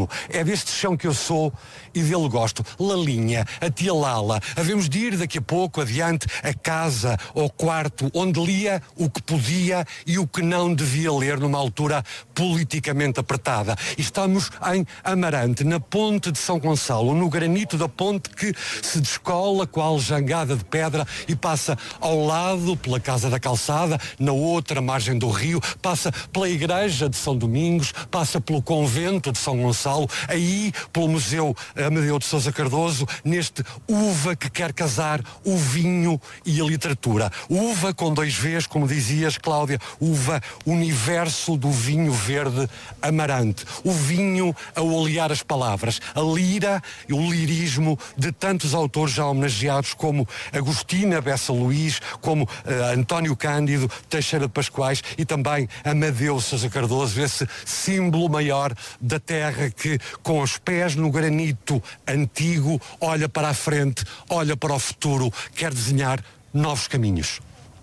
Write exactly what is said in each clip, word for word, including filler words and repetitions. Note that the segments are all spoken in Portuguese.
mesmo. É deste chão que eu sou e dele gosto. Lalinha, a tia Lala. Havemos de ir daqui a pouco adiante a casa ou quarto onde lia o que podia e o que não devia ler numa altura politicamente apertada. E estamos em Amarante, na ponte de São Gonçalo, no granito da ponte que se descola qual jangada de pedra e passa ao lado pela Casa da Calçada, na outra margem do rio, passa pela igreja de São Domingos, passa pelo convento de São Gonçalo, aí pelo Museu Amadeu de Sousa Cardoso, neste uva que quer casar o vinho e a literatura. Uva com dois V's, como dizias, Cláudia, uva universo do vinho verde Amarante. O vinho a olear as palavras, a lira e o lirismo de tantos autores já homenageados como Agostina Bessa Luís, como uh, António Cândido, Teixeira de Pascoais e também Amadeu Sousa Cardoso, esse símbolo maior da terra que, com os pés no granito antigo, olha para a frente, olha para o futuro, quer desenhar novos caminhos.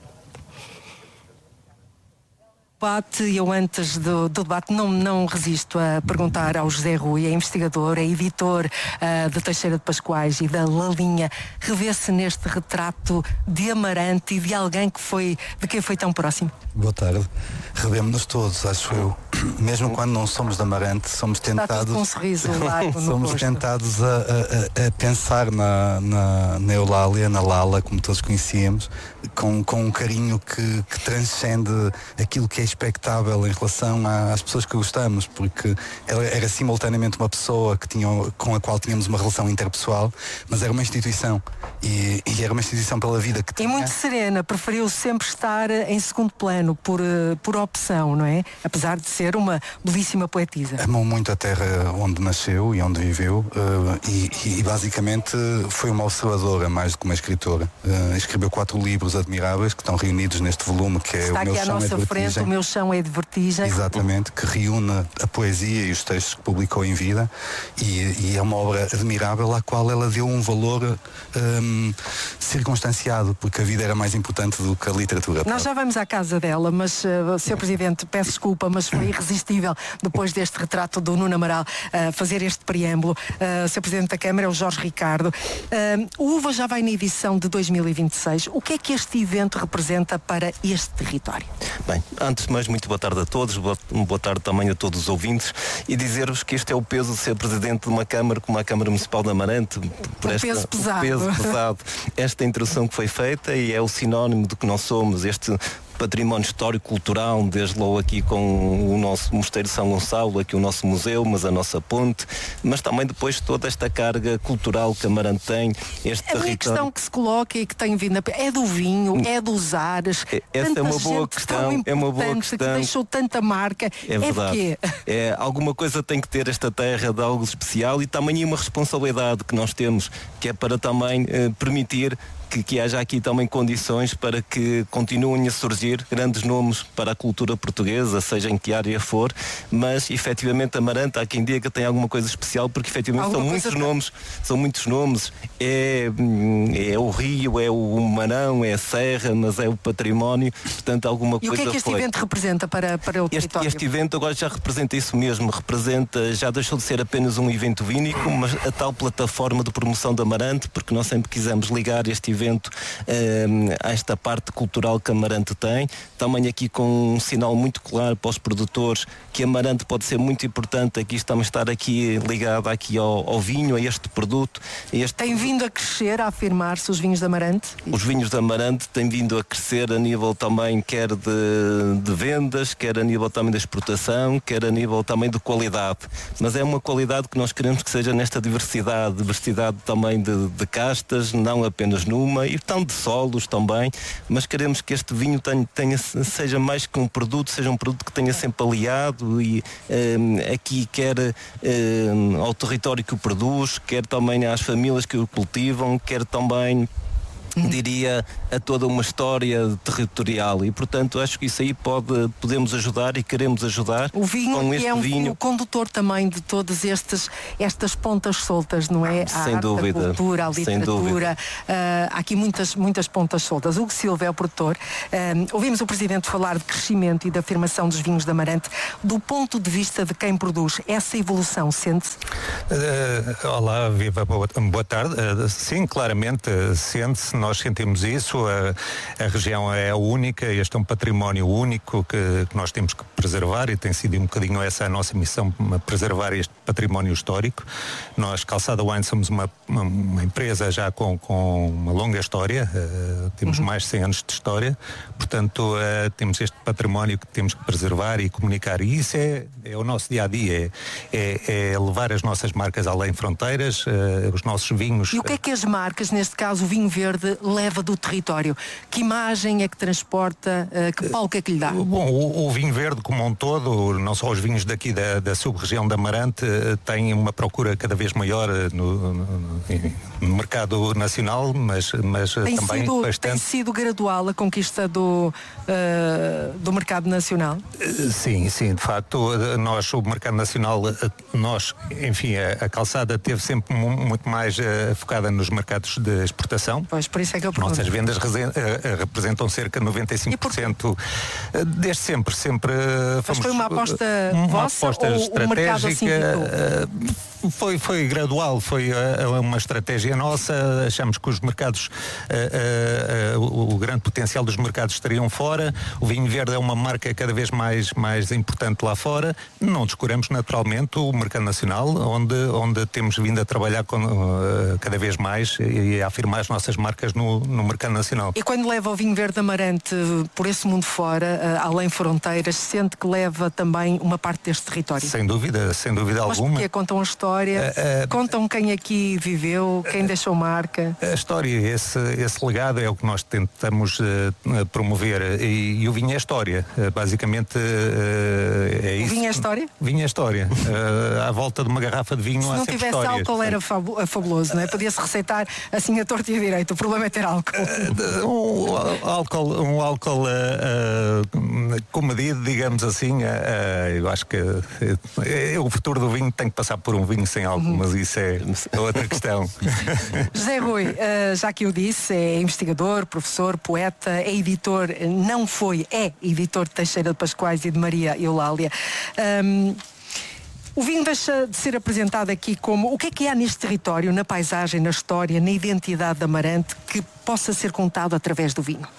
Debate, eu antes do, do debate não, não resisto a perguntar ao José Rui, é investigador, é editor uh, de Teixeira de Pascoais e da Lalinha, revê-se neste retrato de Amarante e de alguém que foi, de quem foi tão próximo? Boa tarde. Revemos-nos todos, acho eu. Mesmo quando não somos de Amarante, somos tentados. Está com um sorriso largo no somos rosto. tentados a, a, a pensar na, na, na Eulália, na Lala, como todos conhecíamos, com, com um carinho que, que transcende aquilo que é expectável em relação às pessoas que gostamos, porque ela era simultaneamente uma pessoa que tinha, com a qual tínhamos uma relação interpessoal, mas era uma instituição. E, e era uma instituição pela vida que tinha. E muito serena, preferiu sempre estar em segundo plano, por, por opção, não é? Apesar de ser uma belíssima poetisa. Amou muito a terra onde nasceu e onde viveu uh, e, e basicamente foi uma observadora mais do que uma escritora. Uh, escreveu quatro livros admiráveis que estão reunidos neste volume que é Está O Meu aqui à Chão nossa é de frente, Vertigem. O Meu Chão é de Vertigem. Exatamente, que reúne a poesia e os textos que publicou em vida e, e é uma obra admirável à qual ela deu um valor um, circunstanciado, porque a vida era mais importante do que a literatura. Nós já vamos à casa dela, mas, uh, senhor Presidente, peço desculpa, mas foi irresistível, depois deste retrato do Nuno Amaral, uh, fazer este preâmbulo. Uh, senhor Presidente da Câmara é o Jorge Ricardo. Uh, o Uva já vai na edição de dois mil e vinte e seis. O que é que este evento representa para este território? Bem, antes de mais, muito boa tarde a todos, boa, boa tarde também a todos os ouvintes e dizer-vos que este é o peso de ser Presidente de uma Câmara como a Câmara Municipal de Amarante. Por um esta, peso pesado. peso pesado. Esta introdução que foi feita e é o sinónimo de que nós somos, este património histórico-cultural, desde logo aqui com o nosso Mosteiro de São Gonçalo, aqui o nosso museu, mas a nossa ponte, mas também depois toda esta carga cultural que Amarante tem, este a minha questão que se coloca e que tem vindo a... é do vinho, é dos ares. Essa é uma boa questão, é uma boa questão. Que deixou tanta marca. É verdade. É, é, alguma coisa tem que ter esta terra de algo especial e também uma responsabilidade que nós temos, que é para também eh, permitir Que, que haja aqui também condições para que continuem a surgir grandes nomes para a cultura portuguesa, seja em que área for, mas efetivamente Amarante, há quem diga que tem alguma coisa especial, porque efetivamente alguma são muitos nomes, são muitos nomes, é, é o rio, é o Marão, é a serra, mas é o património, portanto alguma e coisa. E o que é que este foi. evento representa para, para o este, território? Este evento agora já representa isso mesmo, representa, já deixou de ser apenas um evento vínico, mas a tal plataforma de promoção de Amarante, porque nós sempre quisemos ligar este evento evento um, a esta parte cultural que Amarante tem, também aqui com um sinal muito claro para os produtores que Amarante pode ser muito importante, aqui estamos a estar aqui ligado aqui ao, ao vinho, a este produto. A este... Tem vindo a crescer, a afirmar-se os vinhos de Amarante? Os vinhos de Amarante têm vindo a crescer a nível também quer de, de vendas, quer a nível também da exportação, quer a nível também de qualidade, mas é uma qualidade que nós queremos que seja nesta diversidade, diversidade também de, de castas, não apenas numa, e tão de solos também, mas queremos que este vinho tenha, tenha, seja mais que um produto, seja um produto que tenha sempre aliado e um, aqui quer um, ao território que o produz, quer também às famílias que o cultivam, quer também uhum. diria, a toda uma história territorial, e portanto acho que isso aí pode, podemos ajudar e queremos ajudar. O vinho com este é um vinho o condutor também de todas estes, estas pontas soltas, não é? A Sem arte, dúvida. a cultura, a Sem literatura, uh, há aqui muitas, muitas pontas soltas. Hugo Silva é o produtor. Uh, ouvimos o Presidente falar de crescimento e de afirmação dos vinhos da Amarante. Do ponto de vista de quem produz, essa evolução sente-se? Uh, olá, viva, boa, boa tarde. Uh, sim, claramente uh, sente-se, nós sentimos isso. Uh, a região é única, este é um património único que, que nós temos que preservar, e tem sido um bocadinho essa a nossa missão, preservar este património histórico. Nós, Calçada Wine, somos uma, uma, uma empresa já com, com uma longa história, uh, temos uhum. mais de cem anos de história, portanto uh, temos este património que temos que preservar e comunicar, e isso é, é o nosso dia-a-dia, é, é, é levar as nossas marcas além fronteiras, uh, os nossos vinhos. E o que é que as marcas, neste caso o vinho verde, leva do território? Que imagem é que transporta, uh, que palco é que lhe dá? Bom, o, o vinho verde como um todo, não só os vinhos daqui da, da sub-região da Amarante, uh, têm uma procura cada vez maior uh, no, no, no mercado nacional, mas, mas tem também sido, bastante... Tem sido gradual a conquista do, uh, do mercado nacional? Uh, sim, sim, de facto, uh, nós, o mercado nacional, uh, nós, enfim, a, a calçada teve sempre mu- muito mais uh, focada nos mercados de exportação. Pois, por isso é que eu pergunto. Nossas vendas resen- uh, representam cerca de noventa e cinco por cento uh, desde sempre, sempre uh, Mas fomos... foi uma aposta uh, uma vossa aposta ou estratégica, o mercado assim uh, foi, foi gradual, foi uh, uma estratégia nossa, achamos que os mercados, uh, uh, uh, o, o grande potencial dos mercados estariam fora, o vinho verde é uma marca cada vez mais, mais importante lá fora, não descuramos naturalmente o mercado nacional, onde, onde temos vindo a trabalhar com, uh, cada vez mais e a afirmar as nossas marcas no, no mercado nacional. E quando leva o vinho verde Amarante por esse mundo fora, uh, além fronteiras, sente que leva também uma parte deste território? Sem dúvida, sem dúvida Mas alguma. porque contam a história, uh, uh, contam quem aqui viveu, quem uh, deixou marca. A história, esse, esse legado é o que nós tentamos uh, promover, e, e o vinho é história, uh, basicamente uh, é o isso. O vinho é história? Vinho é história. Uh, à volta de uma garrafa de vinho Se há não sempre tivesse histórias. álcool era fabu- fabuloso, não é? Podia-se receitar assim a torta e a direito. O problema é ter álcool. Uh, um álcool, um álcool uh, uh, comedido, digamos assim, uh, uh, eu acho que uh, uh, o futuro do vinho tem que passar por um vinho sem álcool, uhum. mas isso é outra questão. José Rui, uh, já que eu disse, é investigador, professor, poeta, é editor, não foi, é editor de Teixeira de Pascoais e de Maria Eulália. Um, O vinho deixa de ser apresentado aqui como... O que é que há neste território, na paisagem, na história, na identidade da Amarante, que possa ser contado através do vinho?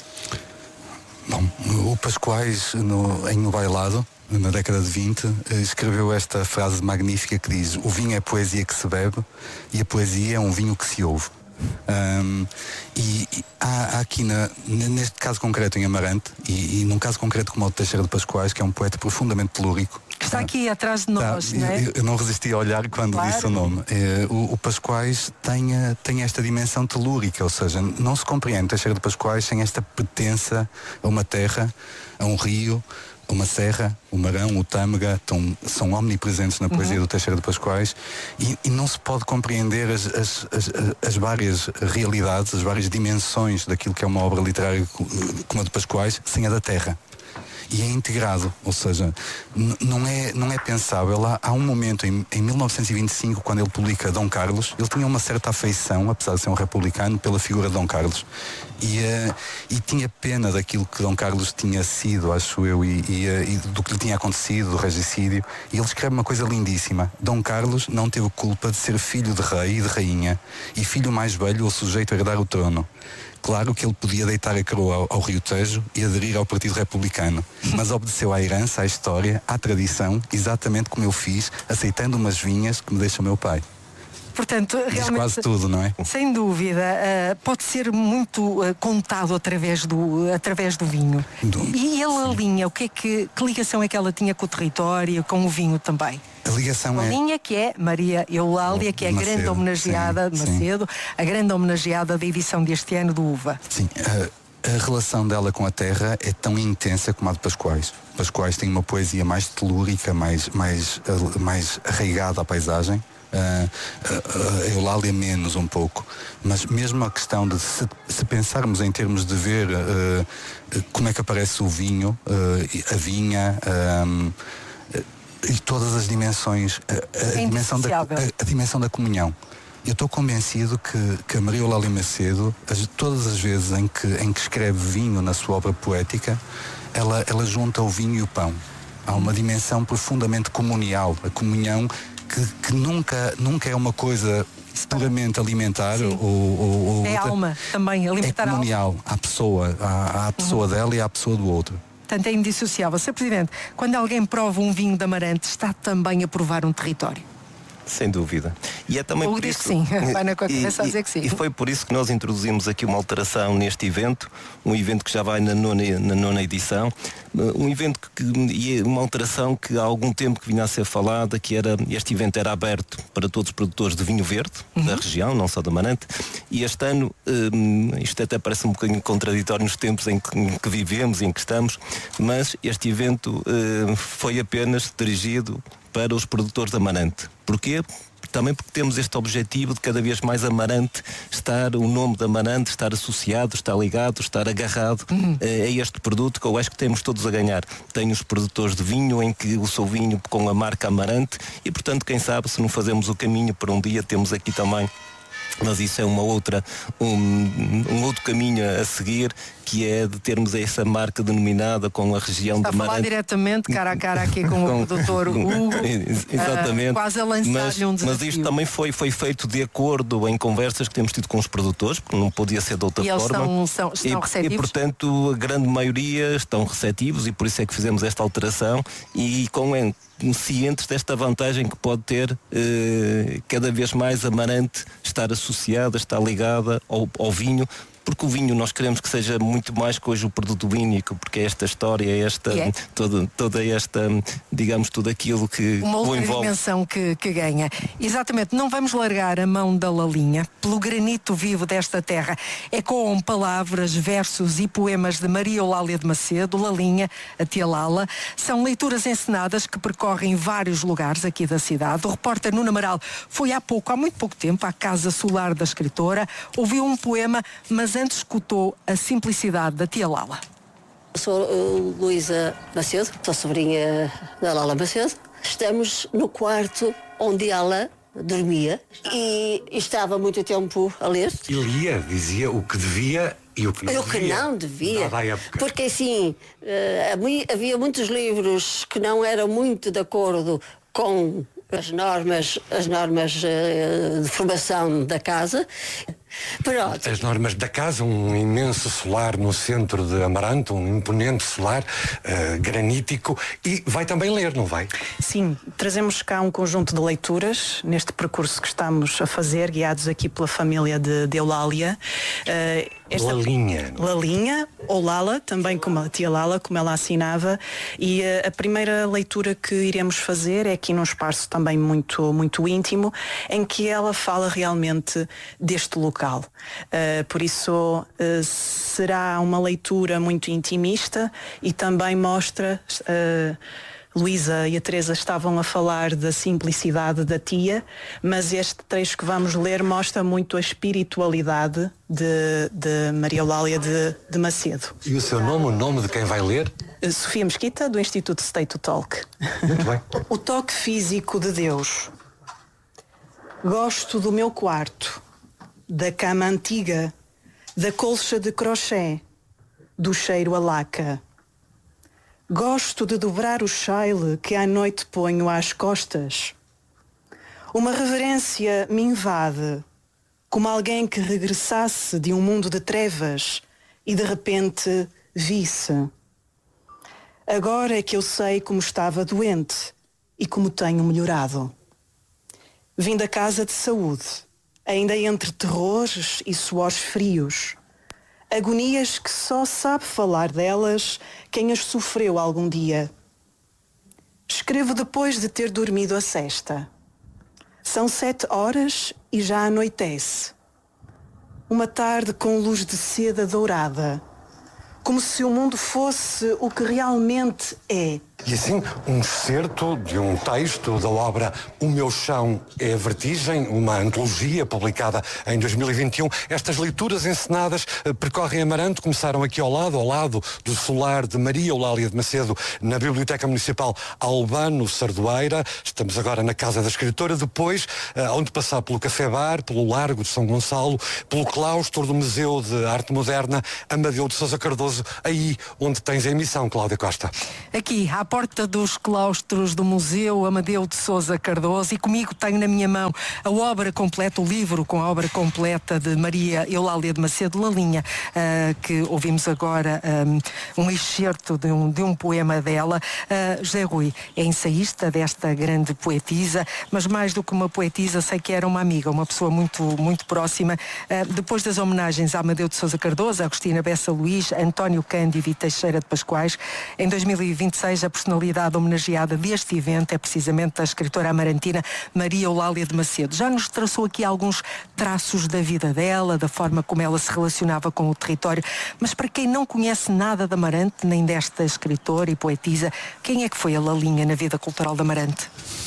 Bom, o Pascoais, no, em O Bailado, na década de vinte, escreveu esta frase magnífica que diz: o vinho é poesia que se bebe e a poesia é um vinho que se ouve. Um, e, e há, há aqui na, neste caso concreto em Amarante, e, e num caso concreto como o de Teixeira de Pascoais, que é um poeta profundamente telúrico, que está aqui atrás de nós, tá, não é? Eu, eu não resisti a olhar quando claro. disse o nome. É, o, o Pascoais tem, tem esta dimensão telúrica, ou seja, não se compreende Teixeira de Pascoais sem esta pertença a uma terra, a um rio, uma serra, o Marão, o Tâmega, tão, são omnipresentes na poesia uhum. do Teixeira de Pascoais, e, e não se pode compreender as, as, as, as várias realidades, as várias dimensões daquilo que é uma obra literária como a de Pascoais, sem a da terra. E é integrado, ou seja, n- não, é, não é pensável. Há, há um momento, em, em mil novecentos e vinte e cinco, quando ele publica Dom Carlos, ele tinha uma certa afeição, apesar de ser um republicano, pela figura de Dom Carlos. E, uh, e tinha pena daquilo que Dom Carlos tinha sido, acho eu, e, e, uh, e do que lhe tinha acontecido, do regicídio. E ele escreve uma coisa lindíssima: Dom Carlos não teve culpa de ser filho de rei e de rainha, e filho mais velho ou sujeito a herdar o trono. Claro que ele podia deitar a coroa ao, ao Rio Tejo e aderir ao Partido Republicano, mas obedeceu à herança, à história, à tradição, exatamente como eu fiz, aceitando umas vinhas que me deixa o meu pai. Portanto, diz realmente, quase tudo, não é? Sem dúvida, uh, pode ser muito uh, contado através do, através do vinho. Do... E ele alinha, o que é que, que ligação é que ela tinha com o território, com o vinho também? A ligação a é... linha que é Maria Eulália, que é a Macedo, grande homenageada de Macedo, sim. a grande homenageada da edição deste ano do Uva. Sim, a, a relação dela com a terra é tão intensa como a de Pascoais. Pascoais tem uma poesia mais telúrica, mais, mais, mais arraigada à paisagem. Uh, a Eulália menos um pouco. Mas mesmo a questão de se, se pensarmos em termos de ver uh, como é que aparece o vinho, uh, a vinha, um, e todas as dimensões, a, a, é dimensão da, a, a dimensão da comunhão. Eu estou convencido que, que a Maria Eulália Macedo, as, todas as vezes em que, em que escreve vinho na sua obra poética, ela, ela junta o vinho e o pão. Há uma dimensão profundamente comunial, a comunhão que, que nunca, nunca é uma coisa puramente alimentar. ou, ou, ou É outra. alma também, alimentar é comunial, a alma. à pessoa, à, à pessoa uhum. dela e à pessoa do outro. Portanto, é indissociável. senhor Presidente, quando alguém prova um vinho de Amarante, está também a provar um território? Sem dúvida. E é também Ou por diz isso, que sim, vai na cabeça a dizer que sim. E foi por isso que nós introduzimos aqui uma alteração neste evento, um evento que já vai na nona, na nona edição, um evento que, e uma alteração que há algum tempo que vinha a ser falada, que era, este evento era aberto para todos os produtores de vinho verde, uhum. da região, não só da Amarante, e este ano, hum, isto até parece um bocadinho contraditório nos tempos em que, em que vivemos e em que estamos, mas este evento hum, foi apenas dirigido para os produtores de Amarante. Porquê? Também porque temos este objetivo de cada vez mais Amarante estar, o nome de Amarante estar associado, estar ligado, estar agarrado uhum. a, a este produto que eu acho que temos todos a ganhar. Tenho os produtores de vinho em que o seu vinho com a marca Amarante e, portanto, quem sabe se não fazemos o caminho para um dia temos aqui também. Mas isso é uma outra, um, um outro caminho a seguir, que é de termos essa marca denominada com a região Está de Amarante. Está a falar diretamente, cara a cara aqui com, com o produtor Hugo, exatamente. Uh, quase a lançar-lhe um desafio. Mas isto também foi, foi feito de acordo em conversas que temos tido com os produtores, porque não podia ser de outra e forma. Eles são, são, estão e, receptivos? E, portanto, a grande maioria estão receptivos e por isso é que fizemos esta alteração e com é, cientes desta vantagem que pode ter eh, cada vez mais Amarante estar associada, estar ligada ao, ao vinho, porque o vinho nós queremos que seja muito mais que hoje o produto vínico, porque é esta história, é esta, yeah. toda, toda esta, digamos, tudo aquilo que uma outra o envolve. dimensão que, que ganha. Exatamente, não vamos largar a mão da Lalinha, pelo granito vivo desta terra. É com palavras, versos e poemas de Maria Eulália de Macedo, Lalinha, a tia Lala. São leituras encenadas que percorrem vários lugares aqui da cidade. O repórter Nuno Amaral foi há pouco, há muito pouco tempo, à Casa Solar da escritora, ouviu um poema, mas antes escutou a simplicidade da tia Lala. Sou uh, Luísa Macedo, sou sobrinha da Lala Macedo. Estamos no quarto onde ela dormia e estava muito tempo a ler. E lia, dizia o que devia e o que não o devia. O que não devia. Porque assim, uh, havia muitos livros que não eram muito de acordo com as normas, as normas uh, de formação da casa. Pronto. As normas da casa, um imenso solar no centro de Amarante, um imponente solar uh, granítico, e vai também ler, não vai? Sim, trazemos cá um conjunto de leituras neste percurso que estamos a fazer, guiados aqui pela família de, de Eulália. Uh, esta... Lalinha. Lalinha, ou Lala, também como a tia Lala, como ela assinava, e uh, a primeira leitura que iremos fazer é aqui num espaço também muito, muito íntimo, em que ela fala realmente deste local. Uh, por isso uh, será uma leitura muito intimista e também mostra, uh, Luísa e a Teresa estavam a falar da simplicidade da tia, mas este trecho que vamos ler mostra muito a espiritualidade de, de Maria Eulália de, de Macedo. E o seu nome, o nome de quem vai ler? Uh, Sofia Mesquita, do Instituto Stay to Talk. Muito bem. O toque físico de Deus. Gosto do meu quarto, da cama antiga, da colcha de crochê, do cheiro a laca. Gosto de dobrar o chale que à noite ponho às costas. Uma reverência me invade, como alguém que regressasse de um mundo de trevas e de repente visse. Agora é que eu sei como estava doente e como tenho melhorado. Vim da casa de saúde, ainda entre terrores e suores frios. Agonias que só sabe falar delas quem as sofreu algum dia. Escrevo depois de ter dormido a sesta. São sete horas e já anoitece. Uma tarde com luz de seda dourada, como se o mundo fosse o que realmente é. E assim, um excerto de um texto da obra O Meu Chão é a Vertigem, uma antologia publicada em dois mil e vinte e um. Estas leituras encenadas eh, percorrem Amarante, começaram aqui ao lado, ao lado do solar de Maria Eulália de Macedo, na Biblioteca Municipal Albano Sardoeira. Estamos agora na Casa da Escritora, depois, eh, onde passar pelo Café Bar, pelo Largo de São Gonçalo, pelo claustro do Museu de Arte Moderna Amadeu de Sousa Cardoso, aí onde tens a emissão, Cláudia Costa. Aqui, à porta dos claustros do Museu Amadeu de Sousa Cardoso, e comigo tenho na minha mão a obra completa, o livro com a obra completa de Maria Eulália de Macedo, Lalinha, uh, que ouvimos agora um, um excerto de um, de um poema dela. Uh, José Rui é ensaísta desta grande poetisa, mas mais do que uma poetisa, sei que era uma amiga, uma pessoa muito, muito próxima. Uh, depois das homenagens a Amadeu de Sousa Cardoso, Agostina Bessa Luís, António Cândido e Teixeira de Pascoais, em dois mil e vinte e seis a personalidade homenageada deste evento é precisamente a escritora amarantina Maria Eulália de Macedo. Já nos traçou aqui alguns traços da vida dela, da forma como ela se relacionava com o território, mas para quem não conhece nada de Amarante, nem desta escritora e poetisa, quem é que foi a Lalinha na vida cultural de Amarante?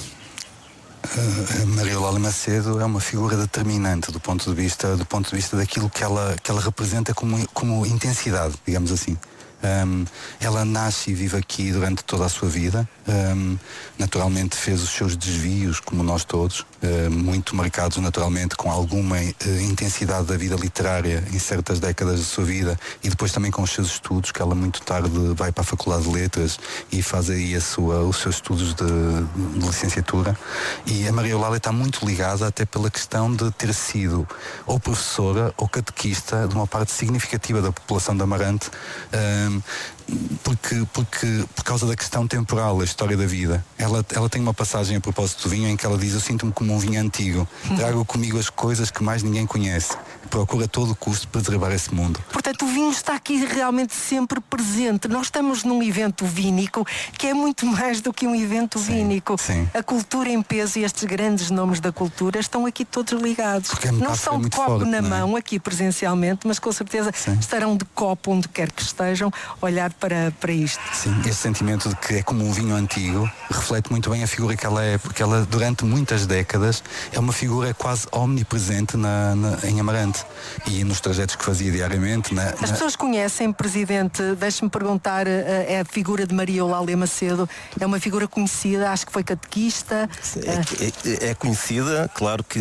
Uh, Maria Eulália Macedo é uma figura determinante do ponto de vista, do ponto de vista daquilo que ela, que ela representa como, como intensidade, digamos assim. Um, ela nasce e vive aqui durante toda a sua vida. Um, naturalmente fez os seus desvios, como nós todos, uh, muito marcados naturalmente com alguma uh, intensidade da vida literária em certas décadas da sua vida, e depois também com os seus estudos, que ela muito tarde vai para a Faculdade de Letras e faz aí a sua, os seus estudos de, de licenciatura. E a Maria Eulália está muito ligada até pela questão de ter sido ou professora ou catequista de uma parte significativa da população de Amarante, um, porque, porque por causa da questão temporal, a história da vida. Ela, ela tem uma passagem a propósito do vinho em que ela diz: eu sinto-me como um vinho antigo, trago comigo as coisas que mais ninguém conhece, procura a todo custo preservar esse mundo. Portanto, o vinho está aqui realmente sempre presente. Nós estamos num evento vínico que é muito mais do que um evento sim, vínico. Sim. A cultura em peso e estes grandes nomes da cultura estão aqui todos ligados. Não estão de copo forte, na não é? mão aqui presencialmente, mas com certeza sim, estarão de copo onde quer que estejam, olhar para, para isto. Sim, esse sentimento de que é como um vinho antigo reflete muito bem a figura que ela é, porque ela durante muitas décadas é uma figura quase omnipresente na, na, em Amarante e nos trajetos que fazia diariamente. Na, As na... pessoas conhecem, Presidente, deixe-me perguntar, é a figura de Maria Eulália Macedo, é uma figura conhecida, acho que foi catequista. É, é, é conhecida, claro que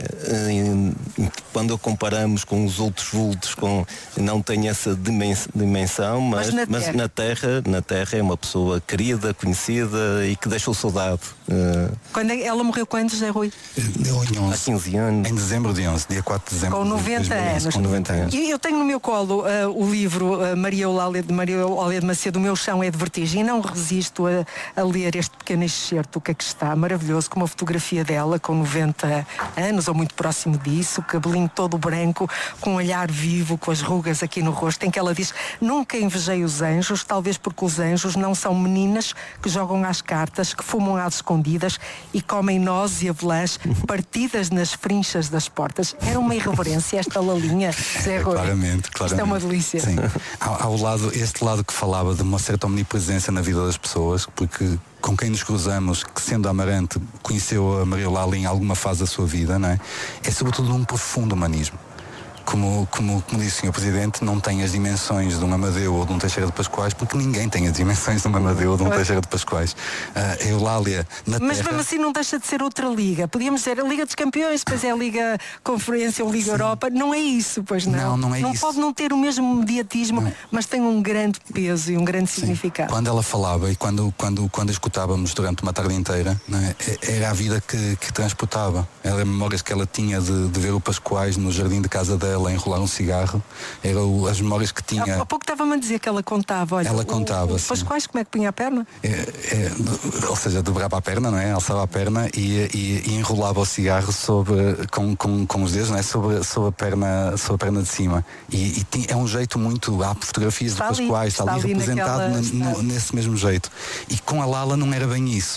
quando a comparamos com os outros vultos, com, não tem essa dimensão, mas, mas, na, mas terra. na terra na terra é uma pessoa querida, conhecida e que deixou saudade. Quando é, ela morreu quando, José Rui? Deu em onze. Há quinze anos. Em dezembro de onze, dia quatro de dezembro. Com noventa anos. Com noventa anos. E eu tenho no meu colo uh, o livro uh, Maria Eulália de Maria Eulália de Macedo, O Meu Chão é de Vertigem, e não resisto a, a ler este pequeno excerto que aqui está, maravilhoso, com uma fotografia dela com noventa anos, ou muito próximo disso, cabelinho todo branco, com um olhar vivo, com as rugas aqui no rosto, em que ela diz: nunca invejei os anjos, talvez porque os anjos não são meninas que jogam às cartas, que fumam às escondidas e comem nozes e avelãs partidas nas frinchas das portas. Era uma irreverência esta Lalinha, Zé Rui. Claramente, claramente. Isto é uma delícia. Sim. Ao, ao lado, este lado que falava de uma certa omnipresença na vida das pessoas, porque com quem nos cruzamos, que sendo Amarante conheceu a Maria Eulália em alguma fase da sua vida, não é? É sobretudo um profundo humanismo. Como, como, como disse o senhor Presidente, não tem as dimensões de um Amadeu ou de um Teixeira de Pascoais, porque ninguém tem as dimensões de um Amadeu ou de um Teixeira de Pascoais. Uh, a Eulália na Mas terra... mesmo assim não deixa de ser outra liga. Podíamos dizer a Liga dos Campeões, depois é a Liga Conferência ou Liga Sim. Europa. Não é isso, pois não. Não, não é não isso. Pode não ter o mesmo mediatismo, não. mas tem um grande peso e um grande Sim. significado. Quando ela falava e quando, quando, quando a escutávamos durante uma tarde inteira, não é? Era a vida que, que transportava. Era memórias que ela tinha de, de ver o Pascoais no jardim de casa dela, enrolar um cigarro. Era o, as memórias que tinha. Há, há pouco estava-me a dizer que ela contava. Olha, ela contava. O, o Pascoais, como é que punha a perna? É, é, ou seja, dobrava a perna, não é? Alçava a perna e, e, e enrolava o cigarro sobre, com, com, com os dedos, não é? Sobre, sobre, a, perna, sobre a perna de cima. E, e tem, é um jeito muito. Há fotografias está de Pascoais, está, está ali, ali representado naquela... no, no, nesse mesmo jeito. E com a Lala não era bem isso.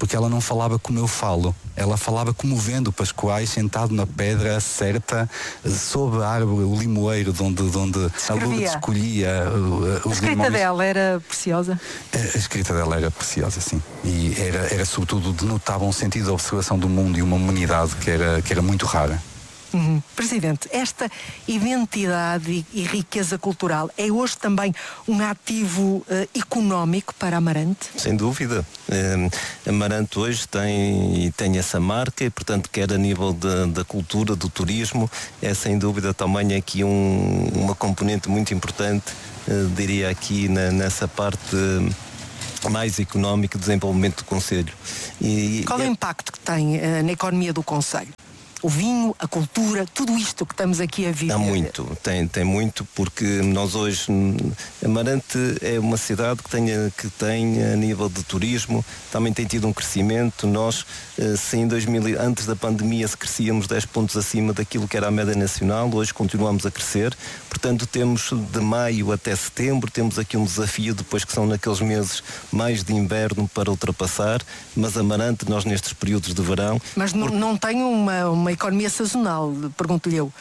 porque ela não falava como eu falo. Ela falava como o Vendo Pascoais, sentado na pedra certa, sob a árvore, o limoeiro, de onde, de onde a lua escolhia uh, os A escrita limões. dela era preciosa? A, a escrita dela era preciosa, sim. E era, era sobretudo, denotava um sentido de observação do mundo e uma humanidade que era, que era muito rara. Uhum. Presidente, esta identidade e, e riqueza cultural é hoje também um ativo uh, económico para Amarante? Sem dúvida. Um, Amarante hoje tem, tem essa marca e, portanto, quer a nível da cultura, do turismo, é sem dúvida também aqui um, uma componente muito importante, uh, diria aqui na, nessa parte uh, mais económica de desenvolvimento do Concelho. E, Qual é o impacto que tem uh, na economia do Concelho? O vinho, a cultura, tudo isto que estamos aqui a viver. Há muito, tem, tem muito, porque nós hoje, Amarante é uma cidade que tem, que tem a nível de turismo, também tem tido um crescimento. Nós, se em dois mil, antes da pandemia, se crescíamos dez pontos acima daquilo que era a média nacional, hoje continuamos a crescer. Portanto, temos de maio até setembro, temos aqui um desafio, depois que são naqueles meses mais de inverno para ultrapassar, mas Amarante, nós nestes períodos de verão... Mas não, porque... não tem uma, uma economia sazonal, pergunto-lhe eu.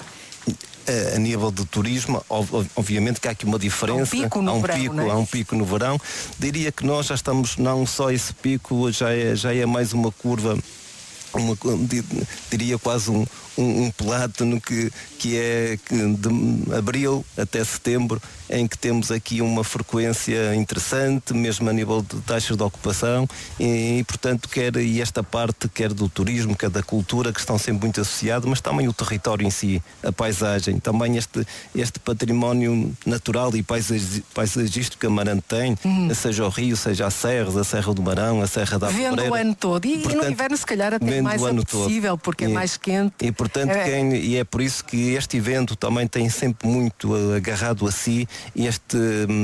A nível de turismo, obviamente que há aqui uma diferença. Há um pico no há um verão, pico, não é? há um pico no verão. Diria que nós já estamos, não só esse pico, já é, já é mais uma curva, uma, diria quase um, um, um plátano que, que é de abril até setembro, em que temos aqui uma frequência interessante, mesmo a nível de taxas de ocupação, e, e portanto, quer e esta parte, quer do turismo, quer da cultura, que estão sempre muito associados, mas também o território em si, a paisagem, também este, este património natural e paisagi, paisagístico que Amarante tem, hum. seja o Rio, seja a Serra, a Serra do Marão, a Serra da Amoreira. Vendo o ano todo, e, portanto, e no inverno se calhar até mais apetecível, porque e, é mais quente. E portanto, é... quem, e é por isso que este evento também tem sempre muito agarrado a si este,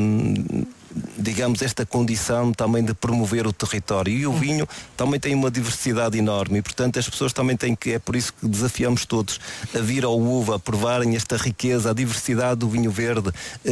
digamos, esta condição também de promover o território. E o vinho também tem uma diversidade enorme e, portanto, as pessoas também têm que, é por isso que desafiamos todos a vir ao uva, a provarem esta riqueza, a diversidade do vinho verde,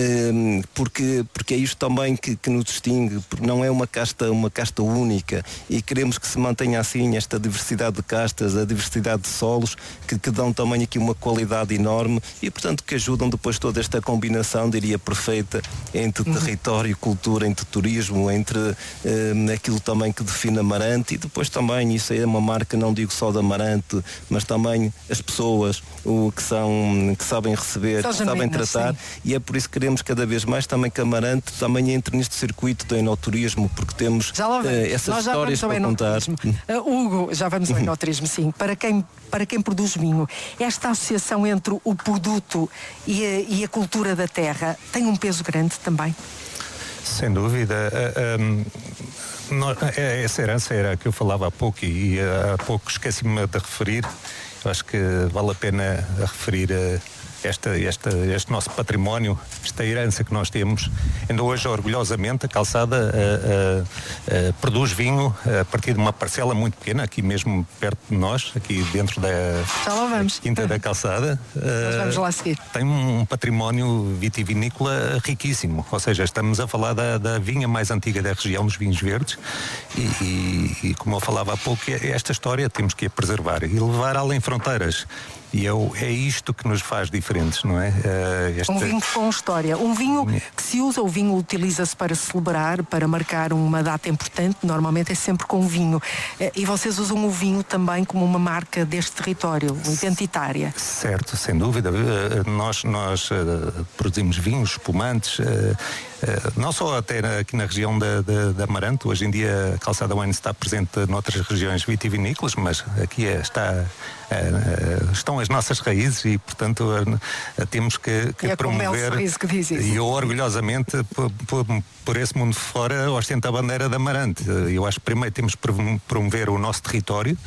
porque, porque é isto também que, que nos distingue, porque não é uma casta, uma casta única, e queremos que se mantenha assim esta diversidade de castas, a diversidade de solos, que, que dão também aqui uma qualidade enorme e, portanto, que ajudam depois toda esta combinação, diria, perfeita entre uhum. território, cultura, entre turismo, entre um, aquilo também que define Amarante, e depois também isso é uma marca, não digo só de Amarante, mas também as pessoas o, que, são, que sabem receber, que sabem tratar, sim. E é por isso que queremos cada vez mais também que Amarante também entre neste circuito do enoturismo, porque temos uh, essas Nós histórias para contar. Uh, Hugo, já vamos ao enoturismo, sim. Para quem, para quem produz vinho, esta associação entre o produto e a, e a cultura da terra tem um peso grande também? Sem dúvida. Uh, um, nós, essa herança era a que eu falava há pouco e há pouco esqueci-me de referir. Eu acho que vale a pena referir uh, esta, esta, este nosso património, esta herança que nós temos. Ainda hoje, orgulhosamente, a Calçada uh, uh, uh, produz vinho a partir de uma parcela muito pequena, aqui mesmo perto de nós, aqui dentro da, da Quinta da Calçada. Uh, Nós vamos lá seguir. Tem um património vitivinícola riquíssimo, ou seja, estamos a falar da, da vinha mais antiga da região, dos vinhos verdes, e, e, e como eu falava há pouco, esta história temos que a preservar e levar além fronteiras. E é, é isto que nos faz diferentes, não é? Uh, este... Um vinho com história. Um vinho que se usa, o vinho utiliza-se para celebrar, para marcar uma data importante, normalmente é sempre com vinho. Uh, e vocês usam o vinho também como uma marca deste território, identitária. Certo, sem dúvida. Uh, nós nós uh, produzimos vinhos, espumantes, uh, uh, não só até na, aqui na região da, da, da Amarante. Hoje em dia a Calçada Wine está presente noutras regiões vitivinícolas, mas aqui é, está... Uh, uh, estão as nossas raízes e, portanto, uh, uh, temos que, que é promover. Que diz isso. E eu, orgulhosamente, por, por, por esse mundo fora, ostento a bandeira da Amarante. Uh, eu acho que primeiro temos que promover o nosso território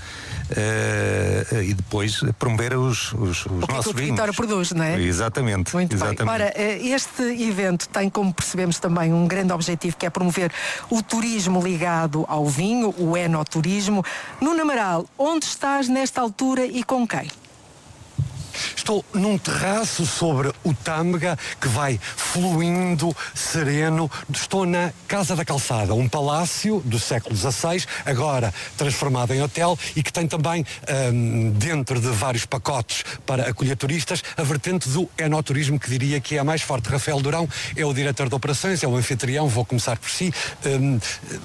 uh, uh, e depois promover os, os, os o nossos que o vinhos. O território produz, não é? Exatamente. Muito exatamente. bem. Ora, este evento tem, como percebemos também, um grande objetivo, que é promover o turismo ligado ao vinho, o enoturismo. Nuno Amaral, onde estás nesta altura e com quem? Estou num terraço sobre o Tâmega que vai fluindo, sereno. Estou na Casa da Calçada, um palácio do século dezasseis, agora transformado em hotel e que tem também, hum, dentro de vários pacotes para acolher turistas, a vertente do enoturismo, que diria que é a mais forte. Rafael Durão é o diretor de operações, é o anfitrião, vou começar por si. Hum,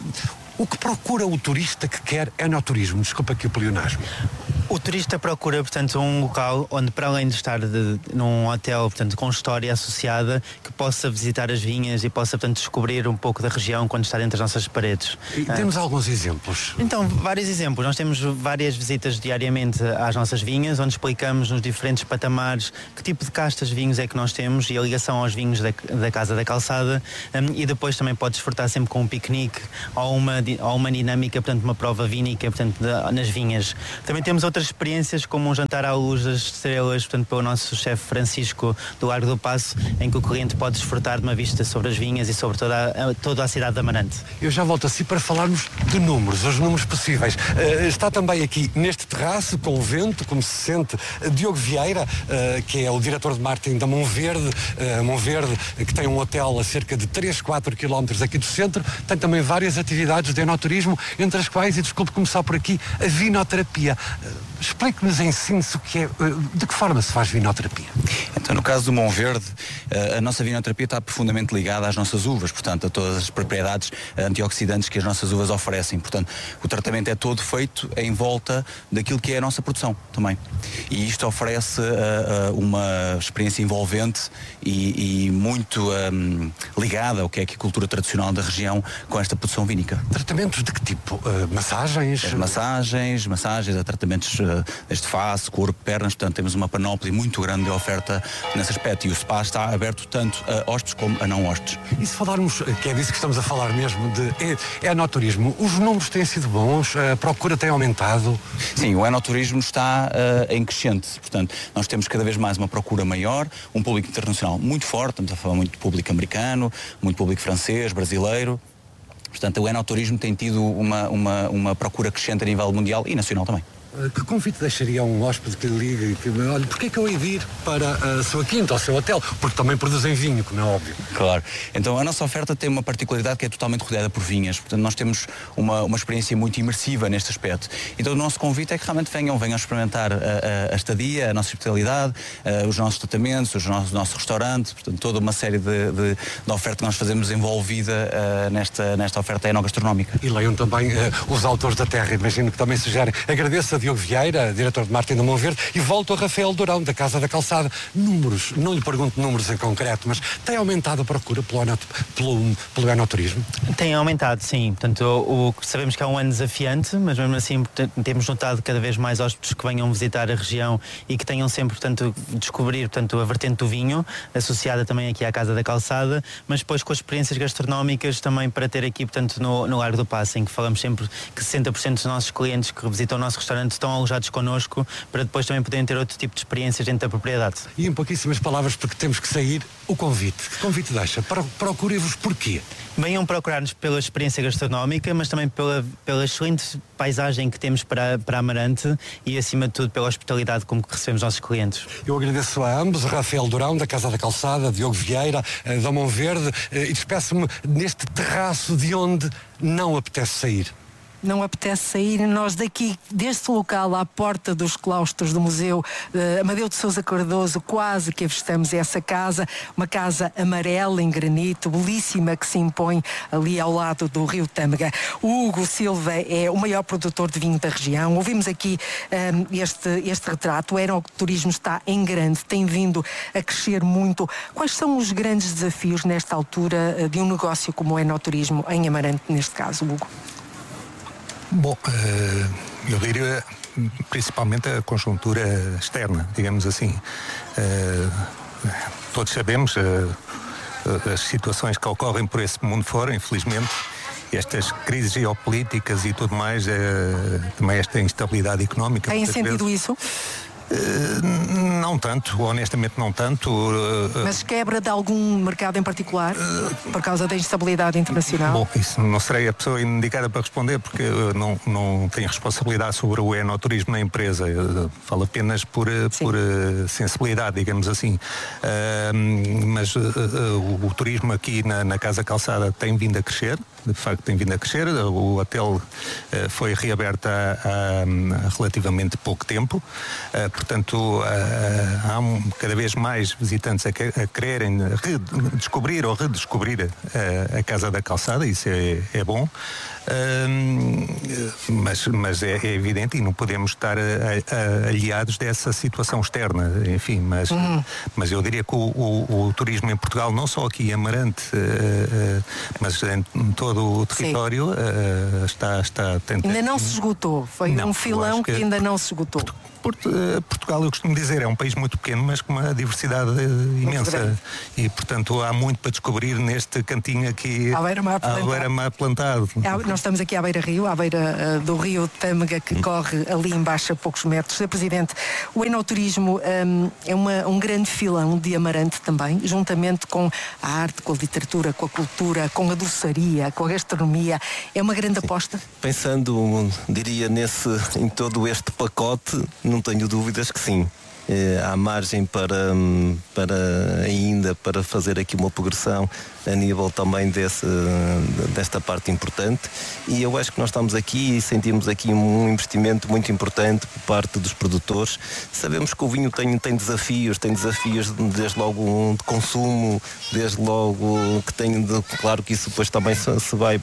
O que procura o turista que quer enoturismo? Desculpa aqui o pleonasmo. O turista procura, portanto, um local onde, para além de estar de, num hotel, portanto, com história associada, que possa visitar as vinhas e possa, portanto, descobrir um pouco da região quando está dentro das nossas paredes. E temos ah. alguns exemplos? Então, vários exemplos. Nós temos várias visitas diariamente às nossas vinhas, onde explicamos nos diferentes patamares que tipo de castas de vinhos é que nós temos e a ligação aos vinhos da, da Casa da Calçada, um, e depois também pode desfrutar sempre com um piquenique ou uma, ou uma dinâmica, portanto, uma prova vínica, portanto, da, nas vinhas. Também temos outras experiências, como um jantar à luz das estrelas, portanto, pelo nosso chefe Francisco do Largo do Passo, em que o cliente pode desfrutar de uma vista sobre as vinhas e sobre toda a, toda a cidade de Amarante. Eu já volto assim para falarmos de números, os números possíveis. Uh, está também aqui neste terraço, com o vento, como se sente, Diogo Vieira, uh, que é o diretor de marketing da Monverde, uh, Monverde, que tem um hotel a cerca de três, quatro quilómetros aqui do centro, tem também várias atividades de enoturismo, entre as quais, e desculpe começar por aqui, a vinoterapia. Uh, Explique-nos, ensine-se o que é, de que forma se faz vinoterapia? Então, no caso do Monverde, a nossa vinoterapia está profundamente ligada às nossas uvas, portanto, a todas as propriedades antioxidantes que as nossas uvas oferecem. Portanto, o tratamento é todo feito em volta daquilo que é a nossa produção também. E isto oferece uh, uma experiência envolvente e, e muito um, ligada ao que é a cultura tradicional da região com esta produção vínica. Tratamentos de que tipo? Uh, massagens? É, massagens, massagens, a tratamentos uh, desde face, corpo, pernas, portanto temos uma panóplia muito grande de oferta nesse aspecto e o spa está aberto tanto a hóspedes como a não hóspedes. E se falarmos, que é disso que estamos a falar mesmo, de enoturismo, os números têm sido bons, a procura tem aumentado? Sim, o enoturismo está uh, em crescente, portanto nós temos cada vez mais uma procura maior, um público internacional muito forte, estamos a falar muito de público americano, muito público francês, brasileiro. Portanto, o enoturismo tem tido uma, uma, uma procura crescente a nível mundial e nacional também. Que convite deixaria a um hóspede que lhe liga e que me olha, porque é que eu hei de ir para a sua quinta ou o seu hotel? Porque também produzem vinho, como é óbvio. Claro. Então a nossa oferta tem uma particularidade que é totalmente rodeada por vinhas. Portanto, nós temos uma, uma experiência muito imersiva neste aspecto. Então o nosso convite é que realmente venham, venham experimentar a, a, a estadia, a nossa hospitalidade, a, os nossos tratamentos, os nossos, o nosso restaurante, portanto, toda uma série de, de, de oferta que nós fazemos envolvida a, nesta, nesta oferta enogastronómica. E leiam também uh, os autores da terra, imagino que também sugerem. Agradeço a Diogo Vieira, diretor de marketing da Monverde, e volto a Rafael Durão, da Casa da Calçada. Números, não lhe pergunto números em concreto, mas tem aumentado a procura pelo, pelo, pelo enoturismo? Tem aumentado, sim. Portanto, o, o, sabemos que é um ano desafiante, mas mesmo assim temos notado cada vez mais hóspedes que venham visitar a região e que tenham sempre, portanto, descobrir, portanto, a vertente do vinho, associada também aqui à Casa da Calçada, mas depois com as experiências gastronómicas também para ter aqui, portanto, no, no Largo do Passo, em que falamos sempre que sessenta por cento dos nossos clientes que visitam o nosso restaurante estão alojados connosco, para depois também poderem ter outro tipo de experiências dentro da propriedade. E em pouquíssimas palavras, porque temos que sair, o convite. Que convite deixa? Procurem-vos porquê? Venham procurar-nos pela experiência gastronómica, mas também pela, pela excelente paisagem que temos para, para Amarante e, acima de tudo, pela hospitalidade como que recebemos nossos clientes. Eu agradeço a ambos, Rafael Durão, da Casa da Calçada, Diogo Vieira, da Monverde, e despeço-me neste terraço de onde não apetece sair. Não apetece sair, nós daqui, deste local, à porta dos claustros do Museu uh, Amadeu de Sousa Cardoso, quase que avistamos essa casa, uma casa amarela em granito, belíssima, que se impõe ali ao lado do Rio Tâmega. O Hugo Silva é o maior produtor de vinho da região. Ouvimos aqui um, este, este retrato. O enoturismo está em grande, tem vindo a crescer muito. Quais são os grandes desafios nesta altura uh, de um negócio como o enoturismo em Amarante, neste caso, Hugo? Bom, eu diria principalmente a conjuntura externa, digamos assim. Todos sabemos as situações que ocorrem por esse mundo fora, infelizmente. Estas crises geopolíticas e tudo mais, também esta instabilidade económica. Tem sentido isso? Uh, não tanto, honestamente não tanto. Uh, Mas quebra de algum mercado em particular uh, por causa da instabilidade internacional? Bom, isso não serei a pessoa indicada para responder porque uh, não, não tenho responsabilidade sobre o enoturismo na empresa. Uh, falo apenas por, uh, por uh, sensibilidade, digamos assim. Uh, mas uh, uh, o, o turismo aqui na, na Casa Calçada tem vindo a crescer, de facto tem vindo a crescer. O hotel uh, foi reaberto há, há relativamente pouco tempo, uh, portanto uh, há um, cada vez mais visitantes a, a quererem redescobrir ou redescobrir uh, a Casa da Calçada, isso é, é bom. Uh, mas mas é, é evidente e não podemos estar a, a, aliados dessa situação externa, enfim, mas, uhum. mas eu diria que o, o, o turismo em Portugal, não só aqui em Amarante, uh, uh, mas em todo o território, uh, está, está tentando. Ainda não se esgotou, foi não, um filão que, que ainda não se esgotou. Portugal, eu costumo dizer, é um país muito pequeno, mas com uma diversidade imensa. E, portanto, há muito para descobrir neste cantinho aqui, à beira-mar plantado. Beira plantado. É, nós estamos aqui à beira-rio, à beira uh, do rio Tâmega, que hum. corre ali embaixo a poucos metros. Senhor Presidente, o enoturismo um, é uma, um grande filão de Amarante também, juntamente com a arte, com a literatura, com a cultura, com a doçaria, com a gastronomia. É uma grande Sim. aposta? Pensando, diria, nesse, em todo este pacote, não tenho dúvidas que sim. Eh, há margem para, para ainda para fazer aqui uma progressão a nível também desse, desta parte importante, e eu acho que nós estamos aqui e sentimos aqui um investimento muito importante por parte dos produtores. Sabemos que o vinho tem, tem desafios, tem desafios desde logo um de consumo, desde logo que tem, de, claro que isso depois também se, se vai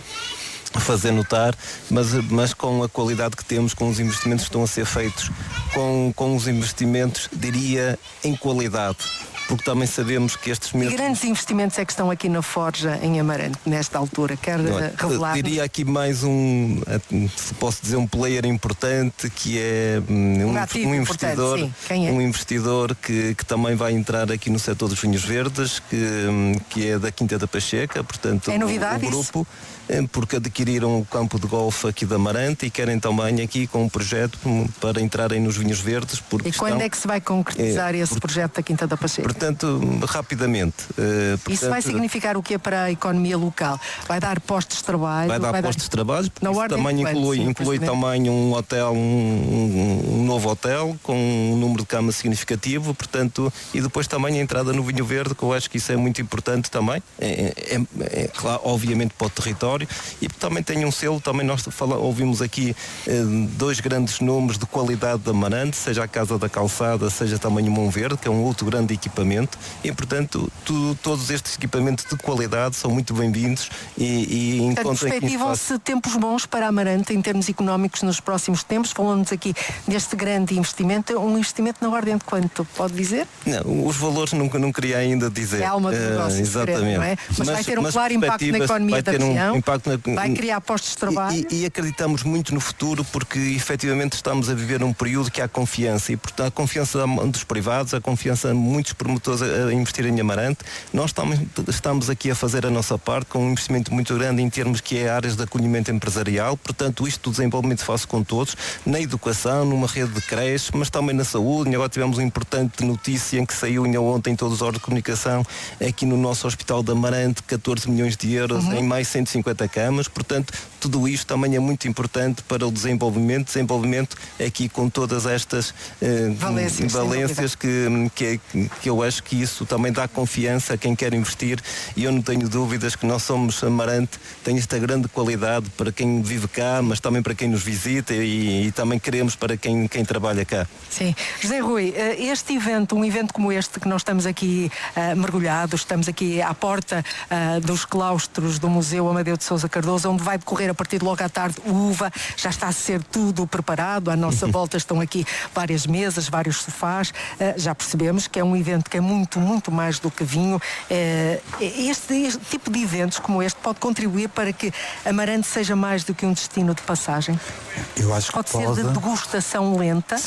fazer notar, mas, mas com a qualidade que temos, com os investimentos que estão a ser feitos, com, com os investimentos, diria, em qualidade. Porque também sabemos que estes mesmos... Que grandes investimentos é que estão aqui na Forja, em Amarante, nesta altura? Quer é, revelar? Diria aqui mais um, se posso dizer, um player importante, que é um, um, um investidor, sim. Quem é? um investidor que, que também vai entrar aqui no setor dos vinhos verdes, que, que é da Quinta da Pacheca, portanto, é novidade o, o grupo... Isso? Porque adquiriram o campo de golfe aqui da Amarante e querem também aqui com um projeto para entrarem nos vinhos verdes. Por e quando estão, é que se vai concretizar é, esse por, projeto da Quinta da Pacheca? Portanto, rapidamente. Uh, portanto, isso vai significar o que para a economia local? Vai dar postos de trabalho? Vai dar vai postos dar... de trabalho, porque isso também inclui, sim, inclui também um hotel, um, um, um novo hotel com um número de camas significativo, portanto, e depois também a entrada no vinho verde, que eu acho que isso é muito importante também, é, é, é, claro, obviamente para o território, e também tem um selo, também nós fala, ouvimos aqui eh, dois grandes nomes de qualidade da Amarante, seja a Casa da Calçada, seja também o Mão Verde, que é um outro grande equipamento, e portanto tu, todos estes equipamentos de qualidade são muito bem-vindos e, e encontram... Perspectivam-se tempos bons para a Amarante em termos económicos nos próximos tempos. Falamos aqui deste grande investimento, um investimento na ordem de quanto, pode dizer? Não, os valores nunca não queria ainda dizer. É alma de negócio, uh, exatamente. Segredo, não é? Mas, mas vai ter um claro impacto na economia da região, um vai criar postos de trabalho. E, e, e acreditamos muito no futuro, porque efetivamente estamos a viver um período que há confiança, e portanto a confiança dos privados, a confiança de muitos promotores a, a investir em Amarante. Nós estamos, estamos aqui a fazer a nossa parte com um investimento muito grande em termos que é áreas de acolhimento empresarial, portanto isto do desenvolvimento faz com todos, na educação, numa rede de creches, mas também na saúde. E agora tivemos uma importante notícia em que saiu ontem em todos os órgãos de comunicação, aqui no nosso Hospital de Amarante, catorze milhões de euros uhum. em mais cento e cinquenta camas, portanto tudo isto também é muito importante para o desenvolvimento, desenvolvimento aqui com todas estas eh, valências, valências que, que, que eu acho que isso também dá confiança a quem quer investir, e eu não tenho dúvidas que nós somos Amarante, tem esta grande qualidade para quem vive cá, mas também para quem nos visita, e, e também queremos para quem, quem trabalha cá. Sim. José Rui, este evento, um evento como este que nós estamos aqui uh, mergulhados, estamos aqui à porta uh, dos claustros do Museu Amadeu de Sousa Cardoso, onde vai decorrer a partir de logo à tarde o U V A, já está a ser tudo preparado, à nossa volta estão aqui várias mesas, vários sofás, uh, já percebemos que é um evento que é muito, muito mais do que vinho. Uh, este, este tipo de eventos como este pode contribuir para que Amarante seja mais do que um destino de passagem? Eu acho que pode. Pode ser de degustação lenta? Sim.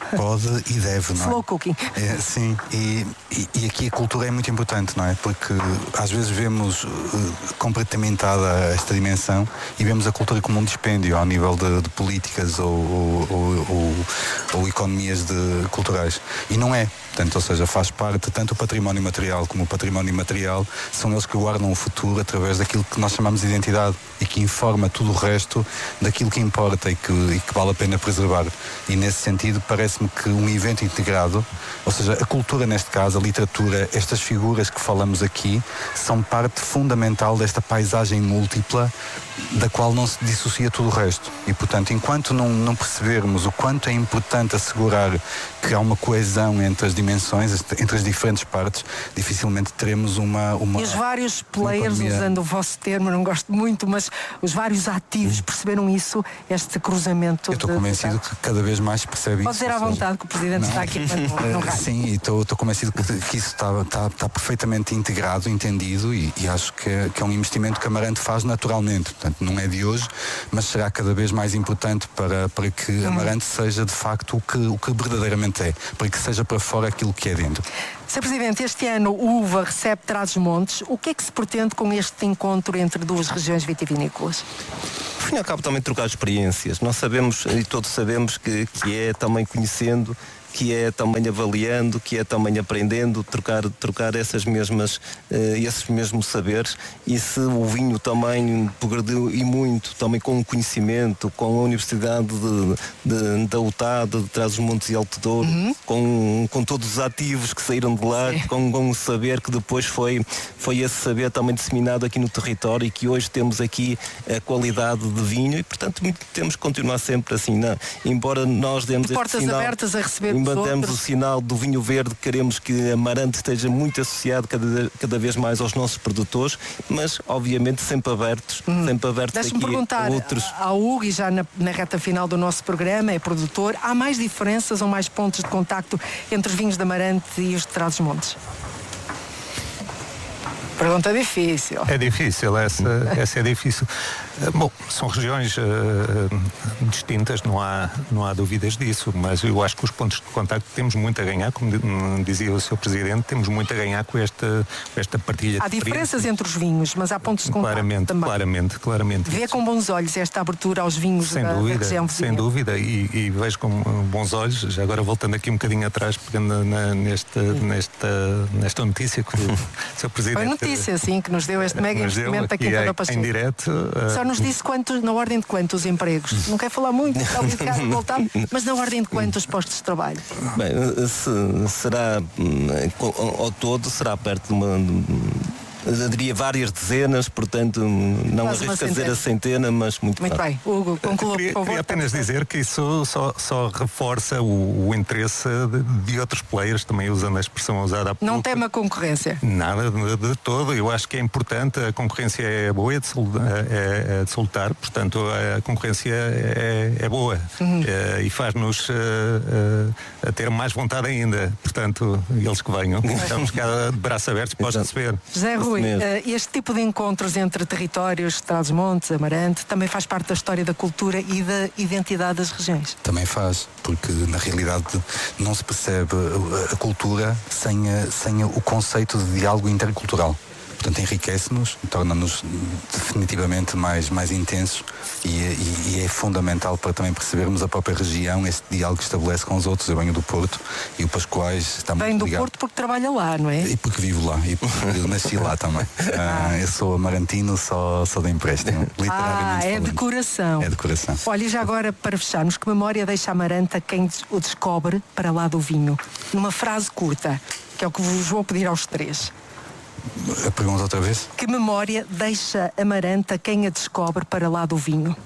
Pode e deve, não é? Slow cooking. É, sim, e, e, e aqui a cultura é muito importante, não é? Porque às vezes vemos uh, compartimentada esta dimensão e vemos a cultura como um dispêndio ao nível de, de políticas ou, ou, ou, ou, ou economias de, culturais. E não é. Portanto, ou seja, faz parte tanto o património material como o património imaterial, são eles que guardam o futuro através daquilo que nós chamamos de identidade e que informa tudo o resto daquilo que importa e que, e que vale a pena preservar. E nesse sentido parece-me que um evento integrado, ou seja, a cultura neste caso, a literatura, estas figuras que falamos aqui, são parte fundamental desta paisagem múltipla da qual não se dissocia tudo o resto. E, portanto, enquanto não, não percebermos o quanto é importante assegurar que há uma coesão entre as dimensões, entre as diferentes partes, dificilmente teremos uma... uma e os vários players, economia... usando o vosso termo, não gosto muito, mas os vários ativos perceberam isso, este cruzamento. Eu estou convencido que cada vez mais percebe Pode isso. Pode dizer à vontade que o Presidente não. está aqui para não rádio. Sim, e estou convencido que, que isso está, está, está perfeitamente integrado, entendido e, e acho que é, que é um investimento que a Amarante faz naturalmente. Portanto, não é de hoje, mas será cada vez mais importante para, para que a Amarante seja de facto o que, o que verdadeiramente é, para que seja para fora aquilo que é dentro. senhor Presidente, este ano o U V A recebe Trás-os-Montes. O que é que se pretende com este encontro entre duas regiões vitivinícolas? Ao fim e ao cabo também trocar experiências. Nós sabemos, e todos sabemos, que, que é também conhecendo, que é também avaliando, que é também aprendendo, trocar, trocar essas mesmas, uh, esses mesmos saberes. E se o vinho também progrediu e muito, também com o conhecimento, com a Universidade de, de, da U T A, de Trás-os-Montes e Alto Douro, uhum. com, com todos os ativos que saíram de lá, com, com o saber que depois foi, foi esse saber também disseminado aqui no território e que hoje temos aqui a qualidade de vinho e, portanto, temos que continuar sempre assim, não? Embora nós demos de portas sinal, abertas a receber mantemos o sinal do vinho verde, queremos que a Amarante esteja muito associado cada, cada vez mais aos nossos produtores, mas obviamente sempre abertos, hum. sempre abertos Deixa-me aqui perguntar a outros. Ao Hugo, e já na, na reta final do nosso programa, é produtor, há mais diferenças ou mais pontos de contacto entre os vinhos da Amarante e os de Trás-os-Montes? Pergunta difícil. É difícil, essa, essa é difícil. Bom, são regiões uh, distintas, não há, não há dúvidas disso, mas eu acho que os pontos de contacto temos muito a ganhar, como dizia o senhor Presidente, temos muito a ganhar com esta, esta partilha há de diferenças entre os vinhos, mas há pontos de contacto claramente, também. Claramente, claramente. Vê com bons olhos esta abertura aos vinhos sem da, dúvida, da região vizinha. Sem dúvida, e, e vejo com bons olhos, já agora voltando aqui um bocadinho atrás, pegando na, nesta, nesta, nesta notícia que o senhor Presidente... Foi notícia, sim, que nos deu este mega investimento aqui em Pacheco. Em direto. Uh... Só nos disse quantos, na ordem de quantos empregos. Não quer falar muito, está obligado a voltar, mas na ordem de quantos postos de trabalho? Bem, se, será, ao todo, será perto de uma... Eu diria várias dezenas, portanto não arrisco a dizer a centena, mas muito Muito claro. bem, Hugo, conclua, queria, por favor. queria apenas dizer que isso só, só reforça o, o interesse de, de outros players, também usando a expressão usada há pouco. Não teme a concorrência? Nada de, de todo, eu acho que é importante, a concorrência é boa, é de, é, é de soltar, portanto a concorrência é, é boa uhum. é, e faz-nos a, a ter mais vontade ainda, portanto eles que venham, estamos cá de braços abertos para os receber. José Rui, este tipo de encontros entre territórios, Trás-os-Montes, Amarante, também faz parte da história da cultura e da identidade das regiões? Também faz, porque na realidade não se percebe a cultura sem, sem o conceito de diálogo intercultural. Portanto, enriquece-nos, torna-nos definitivamente mais, mais intensos e, e, e é fundamental para também percebermos a própria região, este diálogo que estabelece com os outros. Eu venho do Porto e o Pascoais está muito ligado. Vem do Porto porque trabalha lá, não é? E porque vivo lá, e porque nasci lá também. Ah. Uh, eu sou amarantino, só, só de empréstimo, literalmente. Ah, é de coração. É de coração. Olha, e já agora, para fecharmos, que memória deixa Amarante a quem o descobre para lá do vinho? Numa frase curta, que é o que vos vou pedir aos três. A pergunta outra vez? Que memória deixa Amarante a quem a descobre para lá do vinho?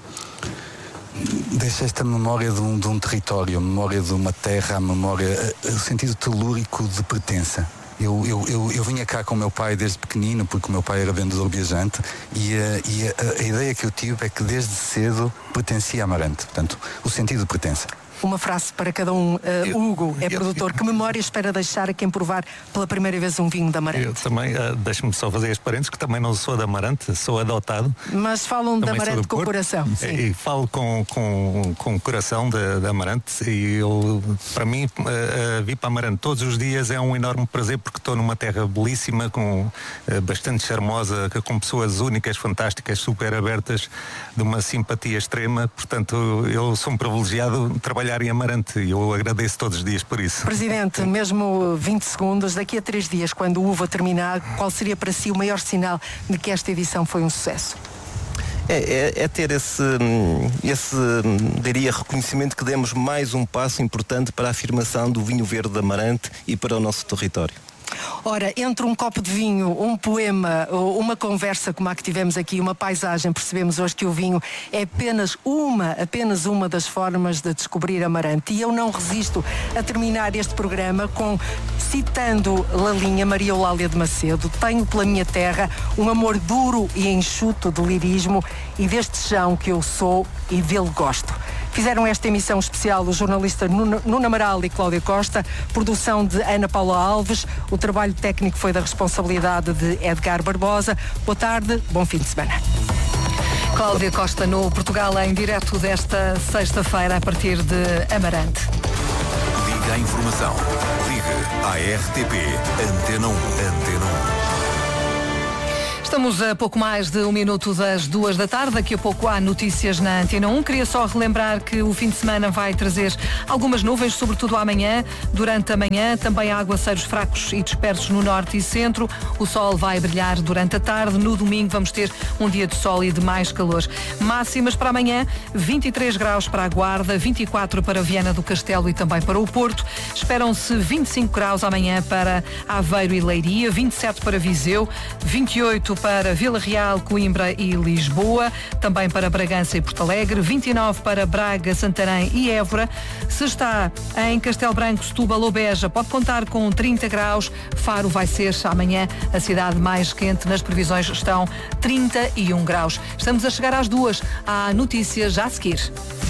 Deixa esta memória de um, de um território, a memória de uma terra, a memória, o sentido telúrico de pertença. Eu, eu, eu, eu vinha cá com o meu pai desde pequenino, porque o meu pai era vendedor viajante, e, a, e a, a ideia que eu tive é que desde cedo pertencia a Amarante. Portanto, o sentido de pertença. uma frase para cada um. Uh, eu, Hugo é eu, produtor. Eu, que memória espera deixar a quem provar pela primeira vez um vinho de Amarante? Eu também, uh, deixa-me só fazer as parentes, que também não sou de Amarante, sou adotado. Mas falam de Amarante com o coração. Sim. E falo com, com, com o coração de, de Amarante, e eu, para mim, uh, uh, vir para Amarante todos os dias é um enorme prazer, porque estou numa terra belíssima, com, uh, bastante charmosa, com pessoas únicas, fantásticas, super abertas, de uma simpatia extrema. Portanto, eu sou um privilegiado de trabalhar em Amarante e eu agradeço todos os dias por isso. Presidente, mesmo vinte segundos, daqui a três dias, quando o Uva terminar, qual seria para si o maior sinal de que esta edição foi um sucesso? É, é, é ter esse, esse, diria, reconhecimento que demos mais um passo importante para a afirmação do vinho verde de Amarante e para o nosso território. Ora, entre um copo de vinho, um poema, uma conversa como a que tivemos aqui, uma paisagem, percebemos hoje que o vinho é apenas uma, apenas uma das formas de descobrir Amarante. E eu não resisto a terminar este programa com, citando Lalinha, Maria Eulália de Macedo: tenho pela minha terra um amor duro e enxuto de lirismo, e deste chão que eu sou e dele gosto. Fizeram esta emissão especial o jornalista Nuno Amaral e Cláudia Costa, produção de Ana Paula Alves, o trabalho técnico foi da responsabilidade de Edgar Barbosa. Boa tarde, bom fim de semana. Cláudia Costa no Portugal em direto desta sexta-feira a partir de Amarante. Liga a informação. Liga à R T P Antena um. Antena um. Estamos a pouco mais de um minuto das duas da tarde. Daqui a pouco há notícias na Antena um. Queria só relembrar que o fim de semana vai trazer algumas nuvens, sobretudo amanhã. Durante a manhã também há aguaceiros fracos e dispersos no norte e centro. O sol vai brilhar durante a tarde. No domingo vamos ter um dia de sol e de mais calor. Máximas para amanhã: vinte e três graus para a Guarda, vinte e quatro para Viana do Castelo e também para o Porto. Esperam-se vinte e cinco graus amanhã para Aveiro e Leiria, vinte e sete para Viseu, vinte e oito para Vila Real, Coimbra e Lisboa, também para Bragança e Porto Alegre, vinte e nove para Braga, Santarém e Évora. Se está em Castelo Branco, Setúbal ou Beja, pode contar com trinta graus. Faro vai ser amanhã a cidade mais quente. Nas previsões estão trinta e um graus. Estamos a chegar às duas. Há notícias já a seguir.